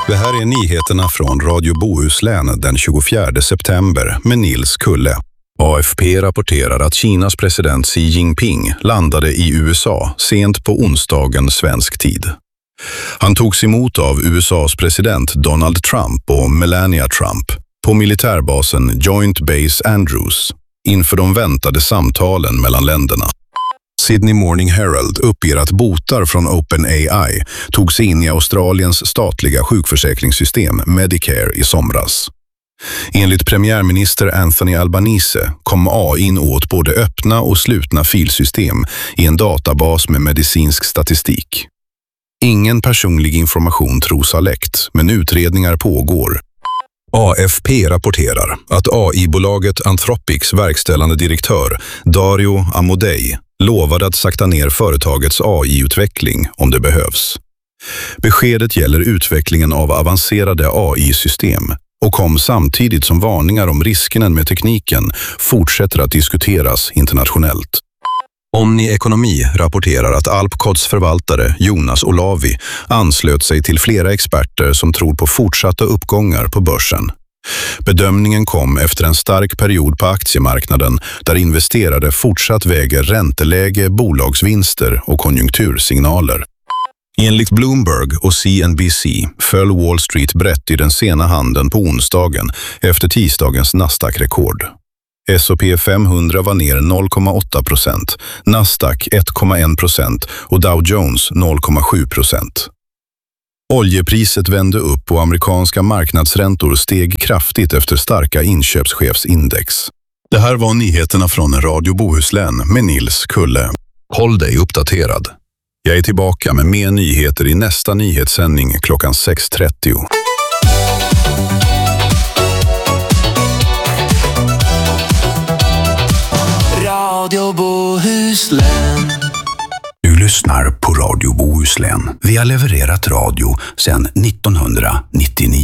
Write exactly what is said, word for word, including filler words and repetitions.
Det här är nyheterna från Radio Bohuslän den tjugofjärde september med Nils Kulle. A F P rapporterar att Kinas president Xi Jinping landade i U S A sent på onsdagen svensk tid. Han togs emot av U S A:s president Donald Trump och Melania Trump på militärbasen Joint Base Andrews inför de väntade samtalen mellan länderna. Sydney Morning Herald uppger att botar från OpenAI tog sig in i Australiens statliga sjukförsäkringssystem Medicare i somras. Enligt premiärminister Anthony Albanese kom A I åt både öppna och slutna filsystem i en databas med medicinsk statistik. Ingen personlig information tros ha läckt, men utredningar pågår. A F P rapporterar att A I-bolaget Anthropics verkställande direktör Dario Amodei lovade att sakta ner företagets A I-utveckling om det behövs. Beskedet gäller utvecklingen av avancerade A I-system och kom samtidigt som varningar om riskerna med tekniken fortsätter att diskuteras internationellt. Omni Ekonomi rapporterar att Alpcods förvaltare Jonas Olavi anslöt sig till flera experter som tror på fortsatta uppgångar på börsen. Bedömningen kom efter en stark period på aktiemarknaden där investerare fortsatt väger ränteläge, bolagsvinster och konjunktursignaler. Enligt Bloomberg och C N B C föll Wall Street brett i den sena handeln på onsdagen efter tisdagens Nasdaq-rekord. S och P femhundra var ner noll komma åtta procent, Nasdaq ett komma en procent och Dow Jones noll komma sju procent. Oljepriset vände upp och amerikanska marknadsräntor steg kraftigt efter starka inköpschefsindex. Det här var nyheterna från Radio Bohuslän med Nils Kulle. Håll dig uppdaterad. Jag är tillbaka med mer nyheter i nästa nyhetssändning klockan sex trettio. Radio Bohuslän. Du lyssnar på Radio Bohuslän. Vi har levererat radio sedan nittonhundranittionio.